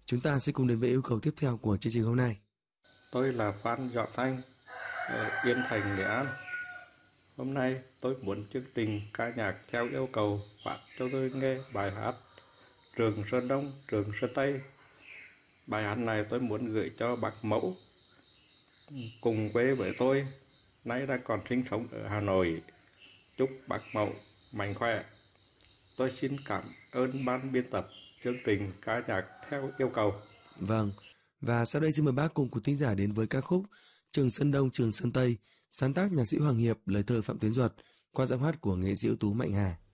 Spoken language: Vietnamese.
Chúng ta sẽ cùng đến với yêu cầu tiếp theo của chương trình hôm nay. Tôi là Phan Doãn Thanh ở Yên Thành, Nghệ An. Hôm nay tôi muốn chương trình ca nhạc theo yêu cầu phát cho tôi nghe bài hát Trường Sơn Đông, Trường Sơn Tây. Bài hát này tôi muốn gửi cho bác Mẫu cùng quê với tôi, nay đang còn sinh sống ở Hà Nội. Chúc bác Mẫu mạnh khỏe. Tôi xin cảm ơn ban biên tập chương trình ca nhạc theo yêu cầu. Vâng, và sau đây xin mời bác cùng quý thính giả đến với ca khúc Trường Sơn Đông, Trường Sơn Tây, sáng tác nhạc sĩ Hoàng Hiệp, lời thơ Phạm Tiến Duật, qua giọng hát của nghệ sĩ ưu tú Mạnh Hà.